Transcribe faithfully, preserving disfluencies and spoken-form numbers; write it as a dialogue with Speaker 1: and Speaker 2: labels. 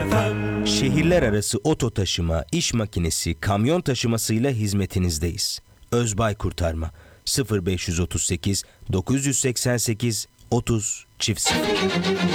Speaker 1: F M.
Speaker 2: Şehirler arası oto taşıma, iş makinesi, kamyon taşımasıyla hizmetinizdeyiz. Özbay Kurtarma sıfır beş otuz sekiz dokuz seksen sekiz otuz çift sıfır.